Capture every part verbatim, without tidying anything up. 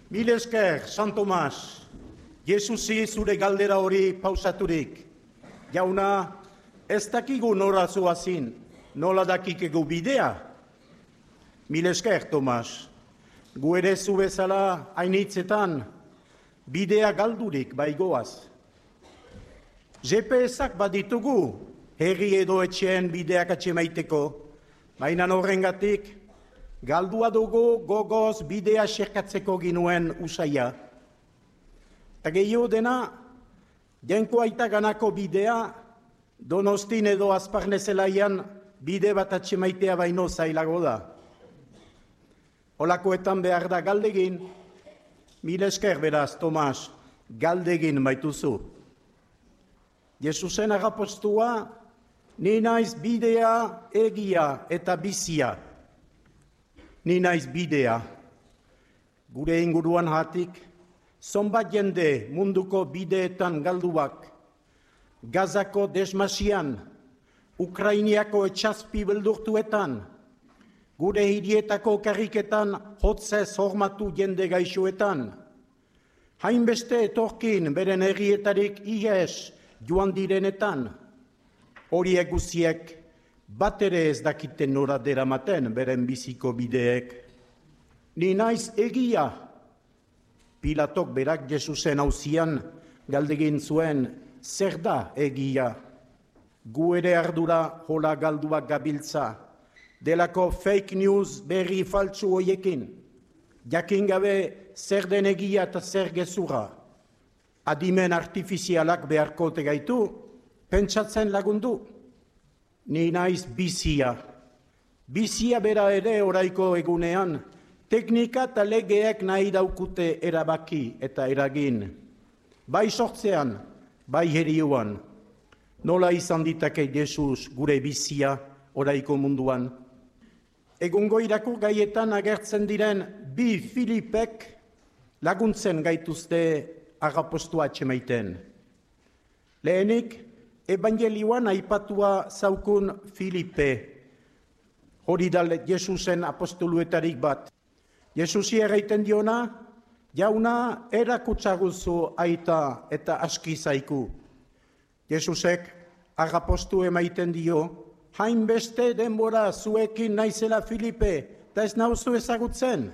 Mil esker, San Tomas, Jesusi zure galdera hori pausaturik. Jauna, ez dakigu nora zoazin, nola dakikegu bidea. Mil esker, Tomas, gu ere zu bezala hainitzetan, bidea galdurik baigoaz. G P S-ak baditugu, herri edo etxeen bideak atxemaiteko, baina horrengatik, galdua dugu gogoz bidea xerkatzeko ginuen usaia. Eta gehiago dena, jenko aita ganako bidea, Donostin edo Azparnezelaian bide bat atxemaitea baino zailago da. Olakoetan behar da galdegin, mil esker beraz, Tomas, galdegin baituzu. Jesusen agapostua, ni naiz bidea, egia eta bizia. Ni naiz bidea. Gure inguruan hatik, zonbat jende munduko bideetan galduak, Gazako desmasian, Ukrainiako etxazpi beldurtuetan, gure hirietako karriketan hotzez hormatu jende gaixoetan, hainbeste etorkin beren herrietarik ihes joan direnetan, horiek guziek bat ere ez dakiten nora deramaten beren biziko bideek. Ni naiz egia. Pilatok berak Jesusen auzian galdegin zuen, zer da egia? Gu ere ardura hola galduak gabiltza, delako fake news berri faltsu hoiekin, jakin gabe zer den egia eta zer gezurra. Adimen artifizialak beharko gaitu, pentsatzen lagundu. Ni naiz bizia. Bizia bera ere oraiko egunean, teknika eta legeek nahi daukute erabaki eta eragin. Bai sortzean, bai herioan. Nola izan ditake Jesus gure bizia oraiko munduan. Egungo irakur gaietan agertzen diren bi Filipek laguntzen gaituzte agapostua atxemaiten. Lehenik, evangelioan aipatua zaukun Filipe, hori da Jesusen apostoluetarik bat. Jesusi erraiten diona, jauna erakutsaguzu aita eta aski zaiku. Jesusek agapostu emaiten dio, hainbeste denbora zuekin naizela Filipe, eta ez nauzu ezagutzen.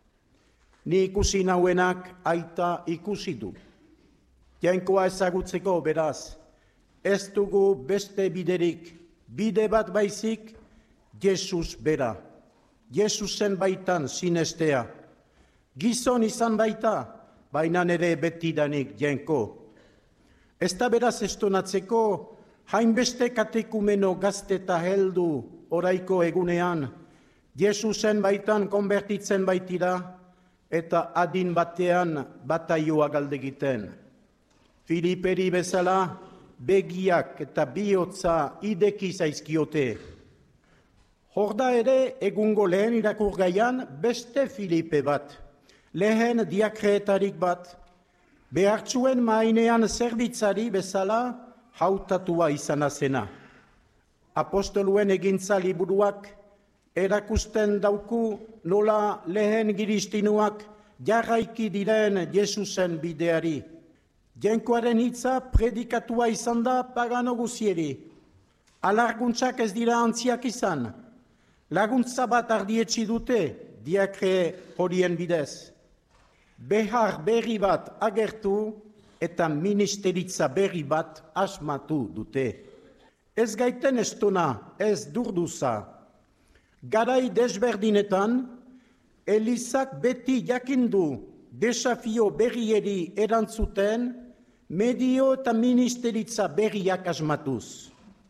Ni ikusi nauenak aita ikusi du. Jainkoa ezagutzeko beraz, ez dugu beste biderik, bide bat baizik, Jesus bera. Jesusen baitan sinestea. Gizon izan baita, baina nere betidanik jainko. Ez da beraz estonatzeko, hainbeste katekumeno gazte eta heldu oraiko egunean, Jesusen baitan konbertitzen baitira, eta adin batean bataioa galdegiten. Filiperi bezala, begiak eta bihotza ideki zaizkiote. Horda ere egungo lehen irakurgaian beste Filipe bat, lehen diakreetarik bat, behartzuen mainean zerbitzari bezala hautatua izana zena. Apostoluen egintza liburuak erakusten dauku nola lehen giristinuak jarraiki diren Jesusen bideari. Jenkoaren hitza predikatua izan da pagano guzieri. Alarguntzak ez dira antziak izan. Laguntza bat ardietsi dute diakre horien bidez. Behar berri bat agertu eta ministeritza berri bat asmatu dute. Ez gaiten estona, ez durduza. Garai desberdinetan, Elizak beti jakindu desafio berrieri erantzuten, medio eta ministeritza berriak asmatuz.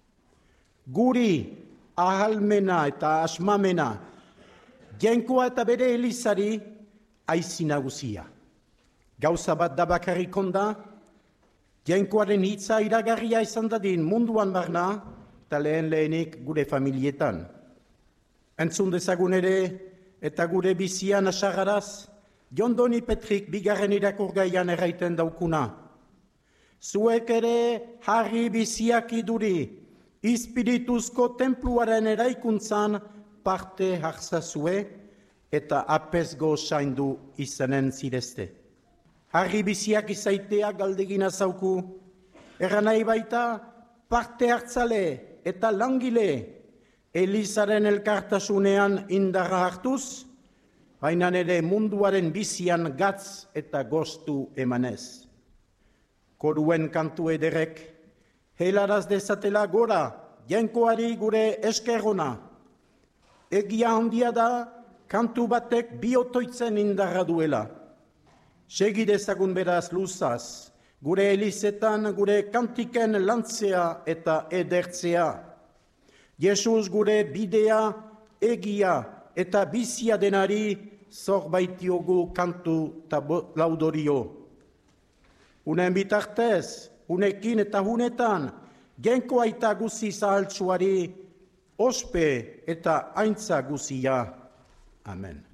Guri ahalmena eta asmamena, jainkoa eta bere Elizari aizi nagusia. Gauza bat da bakarrik onda, jainkoaren hitza iragarria izan dadin munduan barna, eta lehen lehenik gure familietan. Entzun dezagun ere, eta gure bizian asagaraz, Jon Doni Petrik bigarren irakurgaian erraiten daukuna. Zuek ere harri biziak iduri, ispirituzko tenpluaren eraikuntzan parte hartzazue, eta apesgo zaindu izanen zirezte. Harri biziak izaitea galdegina zauku, erran nahi baita parte hartzale eta langile, Elizaren elkartasunean indarra hartuz, baina ere munduaren bizian gatz eta gostu emanez. Koruen kantu ederek, helaraz dezatela gora, jainkoari gure eskerrona. Egia handia da, kantu batek biotoitzen indarra duela. Segi dezagun beraz luzaz, gure elizetan gure kantiken lantzea eta edertzea. Jesus gure bidea, egia eta bizia denari zorbaitiogu kantu eta laudorio. Unen bitartez, unekin eta hunetan, genko aita guzi zahaltsuari, ospe eta aintza guzia. Amen.